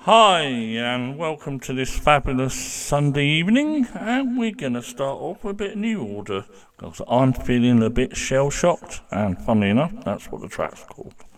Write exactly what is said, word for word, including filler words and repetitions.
Hi, and welcome to this fabulous Sunday evening. And we're going to start off with a bit of New Order because I'm feeling a bit shell shocked. And funny enough, that's what the track's called.